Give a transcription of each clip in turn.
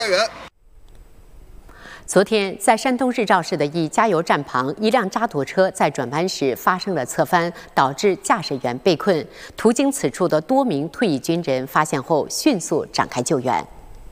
昨天，在山东日照市的一加油站旁，一辆渣土车在转弯时发生了侧翻，导致驾驶员被困。途经此处的多名退役军人发现后，迅速展开救援。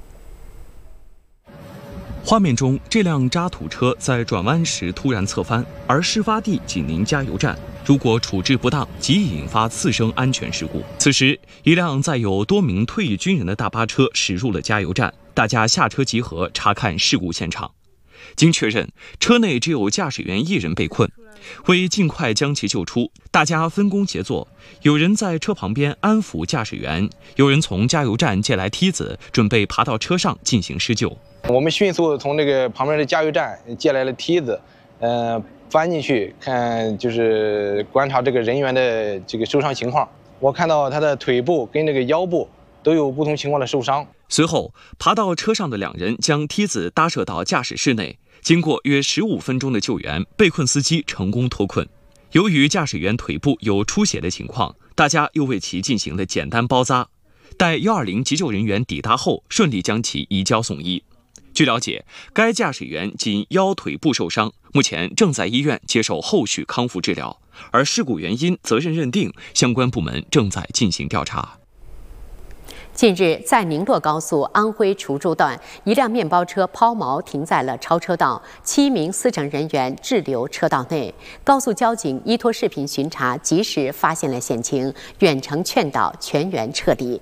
画面中，这辆渣土车在转弯时突然侧翻，而事发地紧邻加油站，如果处置不当，极易引发次生安全事故。此时，一辆载有多名退役军人的大巴车驶入了加油站，大家下车集合查看事故现场。经确认，车内只有驾驶员一人被困。为尽快将其救出，大家分工协作，有人在车旁边安抚驾驶员，有人从加油站借来梯子，准备爬到车上进行施救。 我们迅速从这个旁边的加油站借来了梯子，翻进去看，就是观察这个人员的这个受伤情况。我看到他的腿部跟这个腰部都有不同情况的受伤。 随后，爬到车上的两人将梯子搭设到驾驶室内。经过约15分钟的救援，被困司机成功脱困。由于驾驶员腿部有出血的情况，大家又为其进行了简单包扎。待120急救人员抵达后，顺利将其移交送医。据了解，该驾驶员仅腰腿部受伤，目前正在医院接受后续康复治疗。而事故原因、责任认定，相关部门正在进行调查。 近日，在宁洛高速安徽滁州段，一辆面包车抛锚停在了超车道，7名司乘人员滞留车道内。高速交警依托视频巡查，及时发现了险情，远程劝导全员撤离。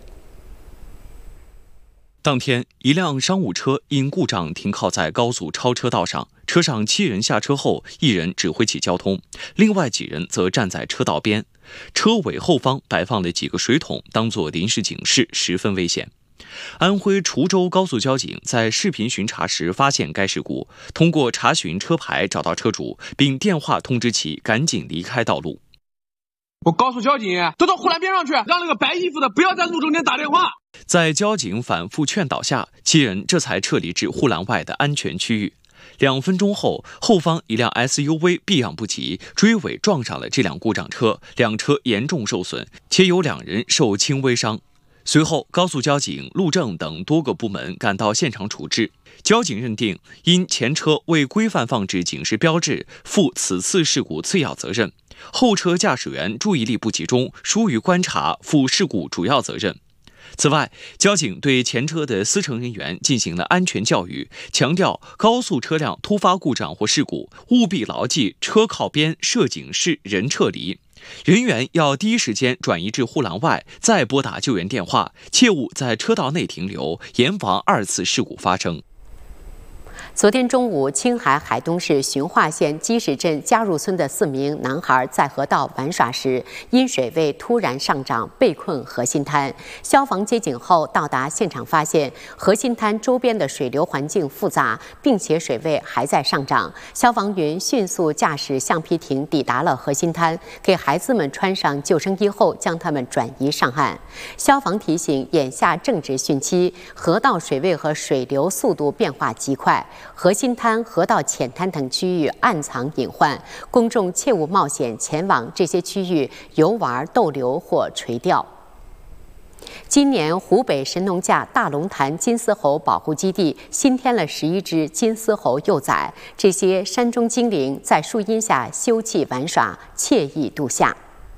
当天，一辆商务车因故障停靠在高速超车道上，车上7人下车后，1人指挥起交通，另外几人则站在车道边。车尾后方摆放了几个水桶，当作临时警示，十分危险。安徽滁州高速交警在视频巡查时发现该事故，通过查询车牌找到车主，并电话通知其赶紧离开道路。 我高速交警都到护栏边上去，让那个白衣服的不要在路中间打电话。 在交警反复劝导下，7人这才撤离至护栏外的安全区域。2分钟后，后方一辆 SUV 避让不及，追尾撞上了这辆故障车，两车严重受损，且有2人受轻微伤。随后，高速交警、路政等多个部门赶到现场处置。交警认定，因前车未规范放置警示标志，负此次事故次要责任；后车驾驶员注意力不集中，疏于观察，负事故主要责任。此外，交警对前车的司乘人员进行了安全教育，强调高速车辆突发故障或事故，务必牢记车靠边、设警示、人撤离。人员要第一时间转移至护栏外，再拨打救援电话，切勿在车道内停留，严防2次事故发生。 昨天中午，青海海东市循化县基石镇嘉入村的4名男孩在河道玩耍时，因水位突然上涨，被困河心滩。消防接警后到达现场，发现河心滩周边的水流环境复杂，并且水位还在上涨。消防员迅速驾驶橡皮艇抵达了河心滩，给孩子们穿上救生衣后，将他们转移上岸。消防提醒，眼下正值汛期，河道水位和水流速度变化极快。河心滩、河道浅滩等区域暗藏隐患，公众切勿冒险前往这些区域游玩、逗留或垂钓。今年湖北神农架大龙潭金丝猴保护基地新添了11只金丝猴幼崽，这些山中精灵在树荫下休憩玩耍，惬意度夏。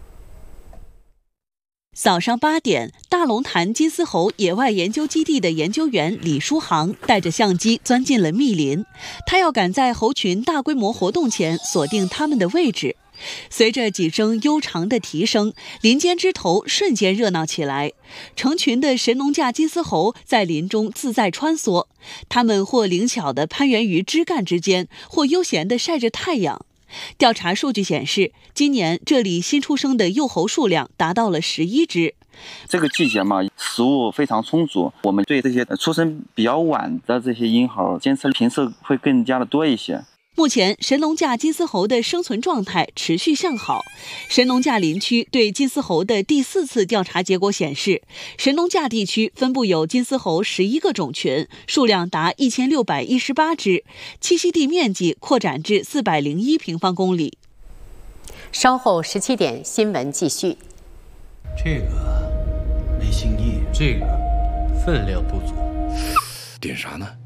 早上8点，大龙潭金丝猴野外研究基地的研究员李书航带着相机钻进了密林，他要赶在猴群大规模活动前锁定它们的位置。随着几声悠长的啼声，林间枝头瞬间热闹起来。成群的神农架金丝猴在林中自在穿梭，它们或灵巧地攀援于枝干之间，或悠闲地晒着太阳。调查数据显示，今年这里新出生的幼猴数量达到了11只。 这个季节嘛，食物非常充足，我们对这些出生比较晚的这些婴猴监测频次会更加的多一些。 目前，神农架金丝猴的生存状态持续向好。神农架林区对金丝猴的第4次调查结果显示，神农架地区分布有金丝猴11个种群，数量达1618只，栖息地面积扩展至401平方公里。 稍后17点，新闻继续。 这个没新意，这个分量不足。 点啥呢？